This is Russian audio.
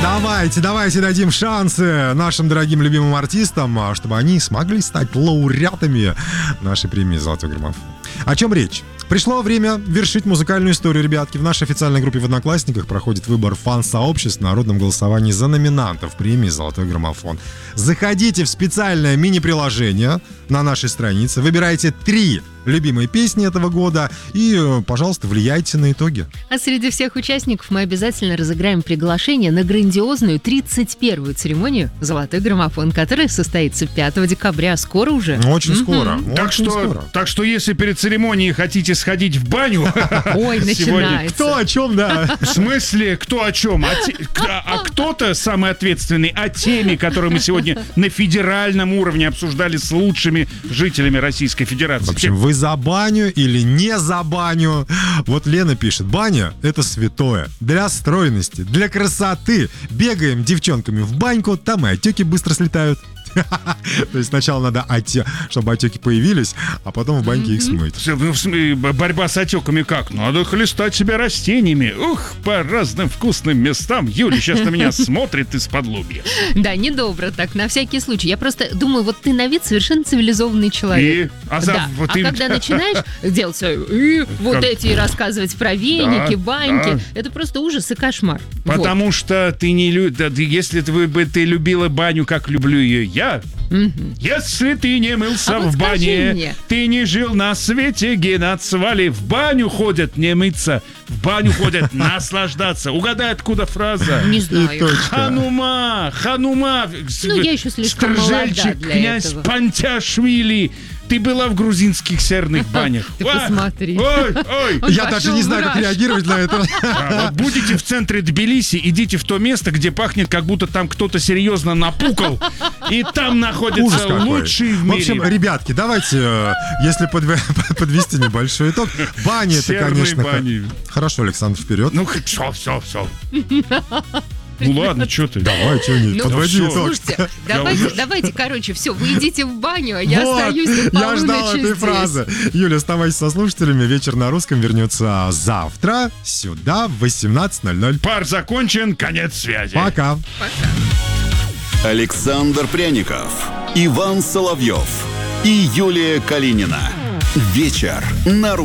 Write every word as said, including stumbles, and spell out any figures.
Давайте, давайте дадим шансы нашим дорогим любимым артистам, чтобы они смогли стать лауреатами нашей премии «Золотой граммофон». О чем речь? Пришло время вершить музыкальную историю, ребятки. В нашей официальной группе в Одноклассниках проходит выбор фан-сообществ в народном голосовании за номинантов премии «Золотой граммофон». Заходите в специальное мини-приложение на нашей странице, выбирайте три любимые песни этого года и, пожалуйста, влияйте на итоги. А среди всех участников мы обязательно разыграем приглашение на грандиозную тридцать первую церемонию «Золотой граммофон», которая состоится пятого декабря. Скоро уже. Очень М-м. скоро. Так очень что, скоро. так что, если перед церемонией хотите сходить в баню... Ой, начинается. Кто о чем, да? В смысле, кто о чем? А, те, а кто-то самый ответственный о теме, которую мы сегодня на федеральном уровне обсуждали с лучшими жителями Российской Федерации. В общем, вы за баню или не за баню? Вот Лена пишет: баня — это святое. Для стройности, для красоты. Бегаем девчонками в баньку, там и отеки быстро слетают. То есть сначала надо, оте... чтобы отеки появились, а потом в баньке их смыть. Борьба с отеками как? Надо хлестать себя растениями. Ух, по разным вкусным местам. Юля сейчас на меня смотрит из-под лобья. Да, недобро так, на всякий случай. Я просто думаю, вот ты на вид совершенно цивилизованный человек. И? А, за... да. вот а и... когда начинаешь делать все, и вот Как? эти, и рассказывать про веники, Да, баньки, да. это просто ужас и кошмар. Потому вот. Что ты не любишь... Да, если ты, бы ты любила баню, как люблю ее я, Мгм. если ты не мылся А в вот скажи бане, мне. ты не жил на свете, геноцвали. В баню ходят не мыться, в баню ходят наслаждаться. Угадай, откуда фраза? Не И знаю. точка. Ханума, Ханума. Ну, я еще слишком молода Стржельчик, для князь этого. Пантяшвили. Ты была в грузинских серных банях. Ты Ва! посмотри. Ой, ой. Он Я пошел даже не в знаю, как раж. реагировать на это. А вот будете в центре Тбилиси, идите в то место, где пахнет, как будто там кто-то серьезно напукал, и там Ужас находится какой. лучший в В общем, мире. ребятки, давайте, э, если подве- подвести небольшой итог. Баня — это, Серные конечно... бани. Хорошо, Александр, вперед. Ну, все, все, все. Ну ладно, что ты? Давай, что не Ну, подводи всё. итог. Слушайте, давайте, давайте, короче, все, вы идите в баню, а я Вот, остаюсь до я ждал полуночи этой здесь. фразы. Юля, оставайся со слушателями. Вечер на русском вернется завтра сюда в восемнадцать ноль ноль. Пар закончен, конец связи. Пока. Александр Пряников, Иван Соловьев и Юлия Калинина. Вечер на